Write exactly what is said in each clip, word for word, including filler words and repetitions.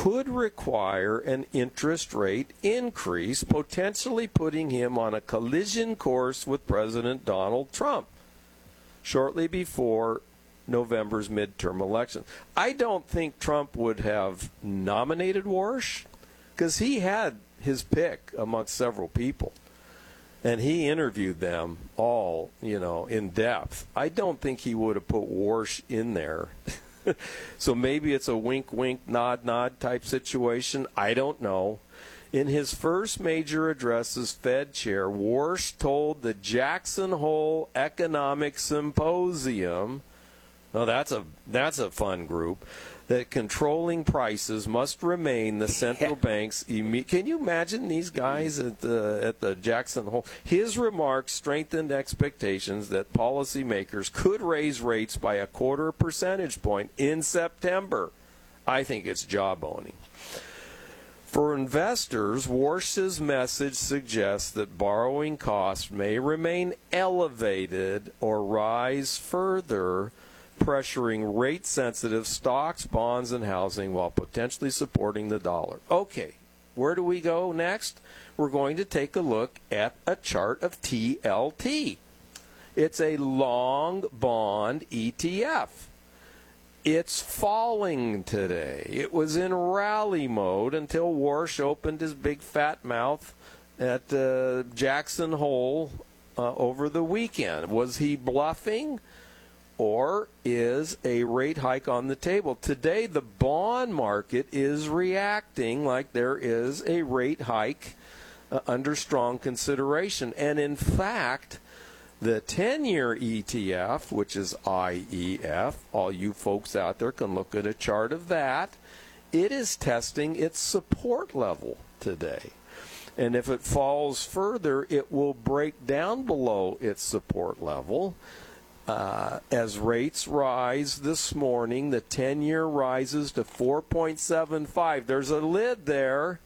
could require an interest rate increase, potentially putting him on a collision course with President Donald Trump shortly before November's midterm election. I don't think Trump would have nominated Warsh because he had his pick amongst several people. And he interviewed them all, you know, in depth. I don't think he would have put Warsh in there. So maybe it's a wink, wink, nod, nod type situation. I don't know. In his first major address as Fed chair, Warsh told the Jackson Hole Economic Symposium, oh, that's a that's a fun group, that controlling prices must remain the central bank's immediate. Can you imagine these guys at the at the Jackson Hole? His remarks strengthened expectations that policymakers could raise rates by a quarter percentage point in September. I think it's jawboning. For investors, Warsh's message suggests that borrowing costs may remain elevated or rise further, pressuring rate-sensitive stocks, bonds, and housing while potentially supporting the dollar. Okay, where do we go next? We're going to take a look at a chart of T L T. It's a long bond E T F. It's falling today. It was in rally mode until Warsh opened his big fat mouth at uh, Jackson Hole uh, over the weekend. Was he bluffing? Or is a rate hike on the table? Today, the bond market is reacting like there is a rate hike uh, under strong consideration. And in fact, the ten-year E T F, which is I E F, all you folks out there can look at a chart of that, it is testing its support level today. And if it falls further, it will break down below its support level. Uh, as rates rise this morning, the ten-year rises to four point seven five. There's a lid there.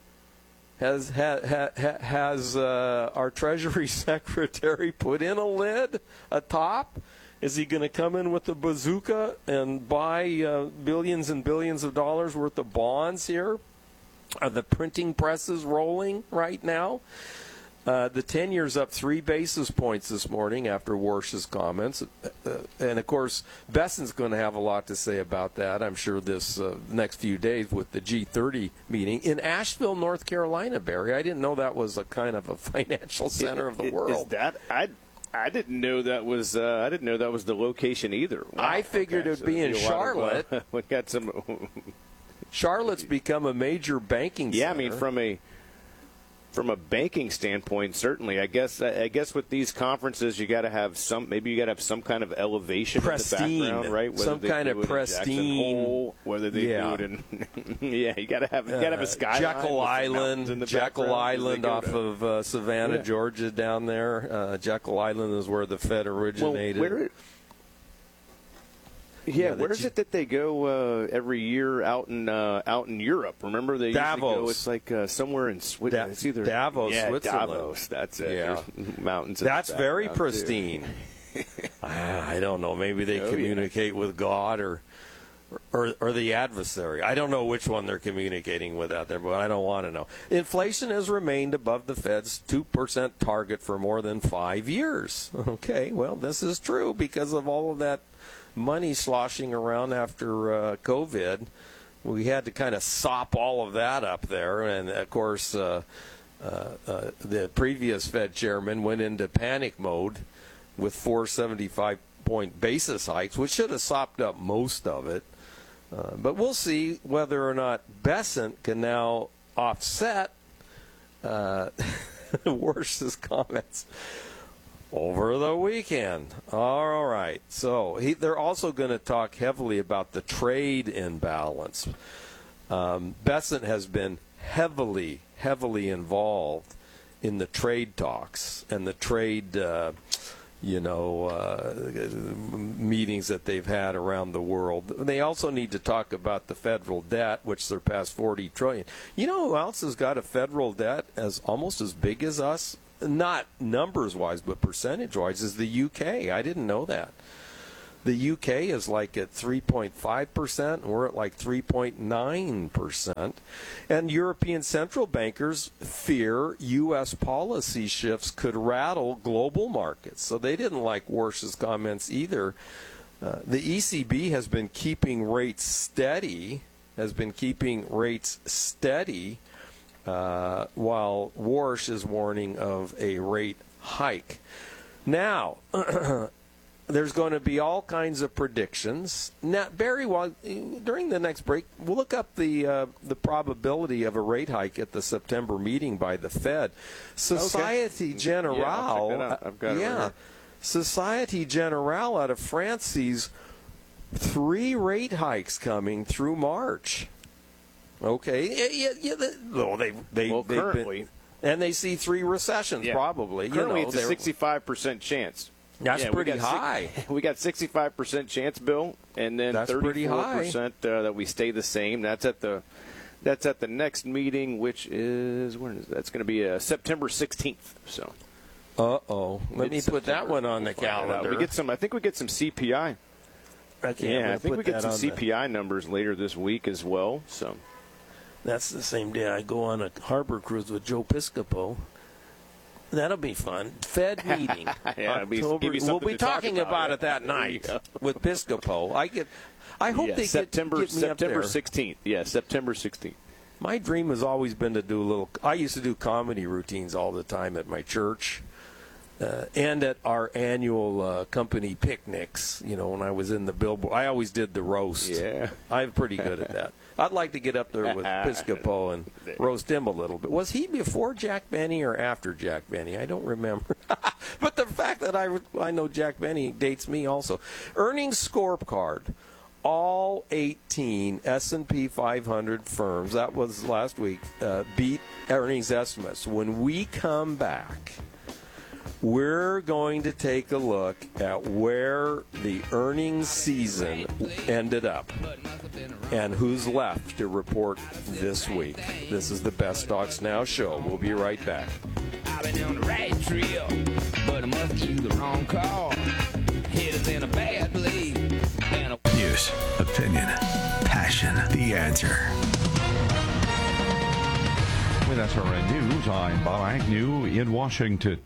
Has ha, ha, has uh, our Treasury Secretary put in a lid atop? Is he going to come in with a bazooka and buy uh, billions and billions of dollars worth of bonds here? Are the printing presses rolling right now? Uh, the ten-year's up three basis points this morning after Warsh's comments. Uh, and, of course, Besson's going to have a lot to say about that, I'm sure, this uh, next few days with the G thirty meeting in Asheville, North Carolina, Barry. I didn't know that was a kind of a financial center of the world. Is that I I didn't know that was uh, I didn't know that was the location either. Wow. I figured okay, it would so be in a Charlotte. Of, uh, we got some Charlotte's become a major banking yeah, center. I mean, from a From a banking standpoint, certainly, I guess. I guess with these conferences, you got to have some. Maybe you got to have some kind of elevation pristine, in the background, right? Whether some kind of pristine. Hole, whether they yeah. do it in, yeah, you got to have. You got to have a skyline. Jekyll Island, Jekyll Island off to. of uh, Savannah, yeah. Georgia, down there. Uh, Jekyll Island is where the Fed originated. Well, where, Yeah, yeah where is it that they go uh, every year out in uh, out in Europe? Remember they Davos. usually go. It's like uh, somewhere in Switzerland. Da- it's either Davos, yeah, Switzerland. Davos. That's it. Yeah, There's mountains. That's very too. pristine. I don't know. Maybe they oh, communicate yeah. with God or, or or the adversary. I don't know which one they're communicating with out there, but I don't want to know. Inflation has remained above the Fed's two percent target for more than five years. Okay, well, this is true because of all of that money sloshing around after uh, COVID. We had to kind of sop all of that up there. And, of course, uh, uh, uh, the previous Fed chairman went into panic mode with four seventy-five point basis hikes, which should have sopped up most of it. Uh, but we'll see whether or not Bessent can now offset uh, Warsh's comments over the weekend. All right. So he, they're also going to talk heavily about the trade imbalance. Um, Bessent has been heavily, heavily involved in the trade talks and the trade, uh, you know, uh, meetings that they've had around the world. They also need to talk about the federal debt, which surpassed forty trillion dollars. You know who else has got a federal debt as almost as big as us? Not numbers-wise, but percentage-wise, is the U K. I didn't know that. The U K is like at three point five percent, and we're at like three point nine percent. And European central bankers fear U S policy shifts could rattle global markets. So they didn't like Warsh's comments either. Uh, the E C B has been keeping rates steady, has been keeping rates steady, uh, while Warsh is warning of a rate hike. Now, there's going to be all kinds of predictions. Now, Barry, while during the next break, we'll look up the uh, the probability of a rate hike at the September meeting by the Fed. Societe okay. Generale, yeah, I'll check that out. I've got it yeah, right here. Societe Generale out of France sees three rate hikes coming through March. Okay, yeah, yeah, yeah well, they they well, they've currently. been, and they see three recessions Yeah. probably. Currently, you know, it's a sixty-five percent chance. That's yeah, pretty we got high. Six, we got sixty-five percent chance, Bill, and then That's pretty thirty-four high. percent uh, that we stay the same. That's at the that's at the next meeting, which is when is that's going to be uh, September sixteenth. So, uh oh, let me put that one on the We'll find it out. calendar. We get some. I think we get some C P I. Okay, Yeah, I think put we get that some on C the- P I numbers later this week as well. So, That's the same day I go on a harbor cruise with Joe Piscopo. That'll be fun. Fed meeting. Yeah, it'll be- October- give you we'll something be to talk talking about, about yeah. it that There you night go. with Piscopo. I get. I hope yeah, they September get, get me up September there. sixteenth. Yeah, September sixteenth. My dream has always been to do a little. I used to do comedy routines all the time at my church, uh, and at our annual uh, company picnics. You know, when I was in the billboard, I always did the roast. Yeah. I'm pretty good at that. I'd like to get up there with Piscopo and roast him a little bit. Was he before Jack Benny or after Jack Benny? I don't remember. But the fact that I, I know Jack Benny dates me also. Earnings scorecard. All eighteen S and P five hundred firms, that was last week, uh, beat earnings estimates. When we come back, we're going to take a look at where the earnings season ended up and who's left to report this week. This is the Best Stocks Now show. We'll be right back. I've been on the right trail, but I must use the wrong car. Headed in a bad place. And a News, opinion, passion. The Answer. With S R N News, I'm Bob Agnew in Washington.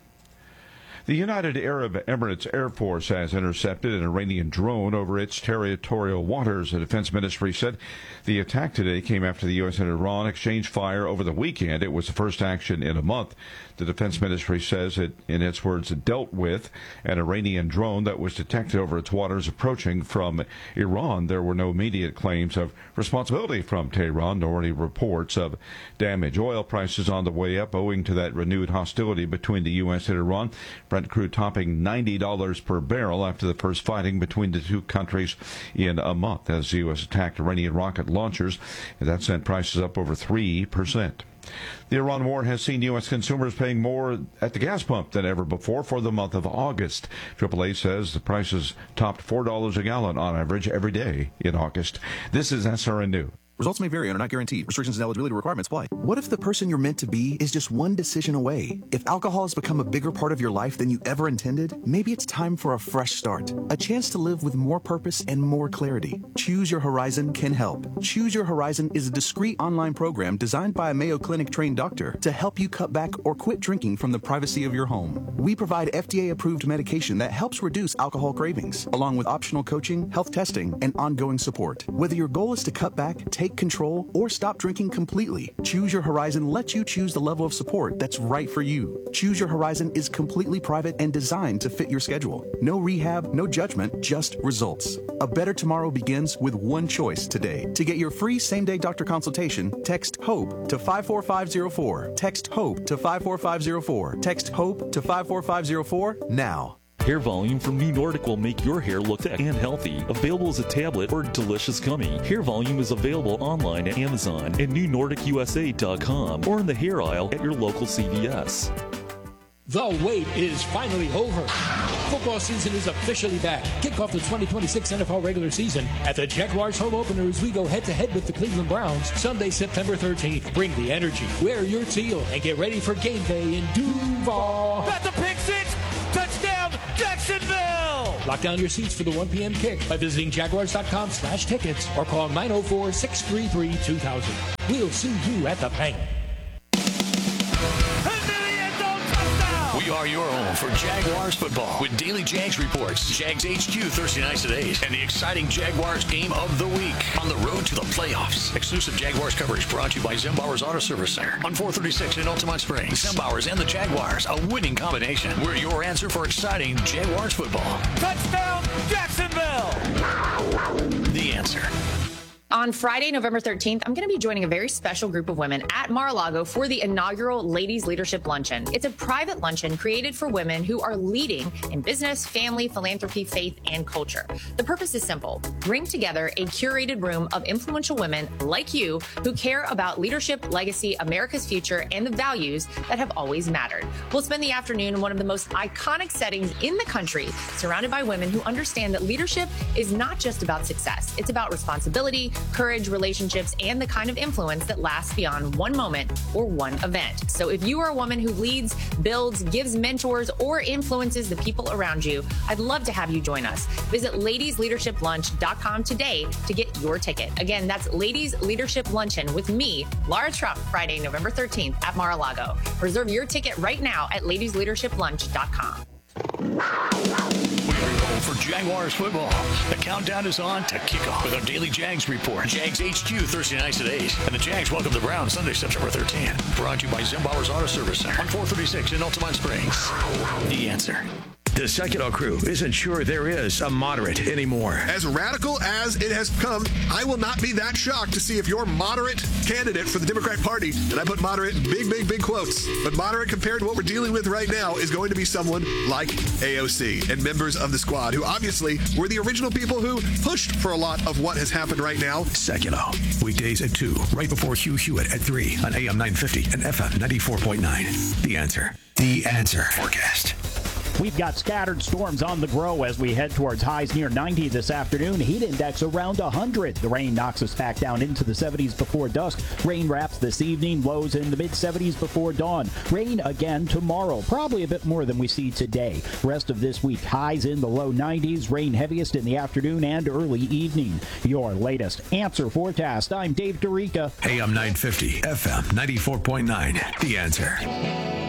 The United Arab Emirates Air Force has intercepted an Iranian drone over its territorial waters. The Defense Ministry said the attack today came after the U S and Iran exchanged fire over the weekend. It was the first action in a month. The Defense Ministry says it, in its words, dealt with an Iranian drone that was detected over its waters approaching from Iran. There were no immediate claims of responsibility from Tehran, nor any reports of damage. Oil prices on the way up owing to that renewed hostility between the U S and Iran. Brent crude topping ninety dollars per barrel after the first fighting between the two countries in a month as the U S attacked Iranian rocket launchers. And that sent prices up over three percent. The Iran war has seen U S consumers paying more at the gas pump than ever before for the month of August. triple A says the prices topped four dollars a gallon on average every day in August. This is S R N News. Results may vary and are not guaranteed. Restrictions and eligibility requirements apply. What if the person you're meant to be is just one decision away? If alcohol has become a bigger part of your life than you ever intended, maybe it's time for a fresh start. A chance to live with more purpose and more clarity. Choose Your Horizon can help. Choose Your Horizon is a discreet online program designed by a Mayo Clinic trained doctor to help you cut back or quit drinking from the privacy of your home. We provide F D A-approved medication that helps reduce alcohol cravings, along with optional coaching, health testing, and ongoing support. Whether your goal is to cut back, take control, or stop drinking completely, Choose Your Horizon lets you choose the level of support that's right for you. Choose Your Horizon is completely private and designed to fit your schedule. No rehab, no judgment, just results. A better tomorrow begins with one choice today. To get your free same-day doctor consultation, text HOPE to five four five zero four. Text HOPE to five four five zero four. Text HOPE to five four five zero four now. Hair Volume from New Nordic will make your hair look thick and healthy. Available as a tablet or delicious gummy. Hair Volume is available online at Amazon and new nordic u s a dot com or in the hair aisle at your local C V S. The wait is finally over. Football season is officially back. Kick off the twenty twenty-six N F L regular season at the Jaguars home opener as we go head-to-head with the Cleveland Browns Sunday, September thirteenth. Bring the energy, wear your teal, and get ready for game day in Duval. That's a pick six! Touchdown, Jacksonville! Lock down your seats for the one p.m. kick by visiting jaguars.com slash tickets or call nine oh four, six three three, two thousand. We'll see you at the bank. We are your home for Jaguars football with Daily Jags reports, Jags H Q Thursday nights at eight, and the exciting Jaguars game of the week on the road to the playoffs. Exclusive Jaguars coverage brought to you by Zembauer's Auto Service Center on four thirty-six in Altamont Springs. Zembauer's and the Jaguars, a winning combination. We're your answer for exciting Jaguars football. Touchdown, Jacksonville! The Answer. On Friday, November thirteenth, I'm going to be joining a very special group of women at Mar-a-Lago for the inaugural Ladies Leadership Luncheon. It's a private luncheon created for women who are leading in business, family, philanthropy, faith, and culture. The purpose is simple. Bring together a curated room of influential women like you who care about leadership, legacy, America's future, and the values that have always mattered. We'll spend the afternoon in one of the most iconic settings in the country, surrounded by women who understand that leadership is not just about success. It's about responsibility, courage, relationships, and the kind of influence that lasts beyond one moment or one event. So if you are a woman who leads, builds, gives mentors, or influences the people around you, I'd love to have you join us. Visit ladies leadership lunch dot com today to get your ticket. Again, that's Ladies Leadership Luncheon with me, Laura Trump, Friday, November thirteenth at Mar-a-Lago. Reserve your ticket right now at ladies leadership lunch dot com. For Jaguars football, the countdown is on to kickoff with our Daily Jags report. Jags H Q Thursday nights at eight, and the Jags welcome the Browns Sunday, September thirteenth. Brought to you by Zembauer's Auto Service Center on four thirty-six in Altamont Springs. The Answer. The Secular crew isn't sure there is a moderate anymore. As radical as it has come, I will not be that shocked to see if your moderate candidate for the Democrat Party, and I put moderate in big, big, big quotes, but moderate compared to what we're dealing with right now is going to be someone like A O C and members of the squad, who obviously were the original people who pushed for a lot of what has happened right now. Secular, weekdays at two, right before Hugh Hewitt at three on A M nine fifty and F M ninety-four point nine. The Answer. The Answer forecast. We've got scattered storms on the grow as we head towards highs near ninety this afternoon. Heat index around one hundred. The rain knocks us back down into the seventies before dusk. Rain wraps this evening. Lows in the mid seventies before dawn. Rain again tomorrow. Probably a bit more than we see today. Rest of this week, highs in the low nineties. Rain heaviest in the afternoon and early evening. Your latest Answer forecast. I'm Dave Dorica. A M nine fifty, F M ninety-four point nine. The Answer.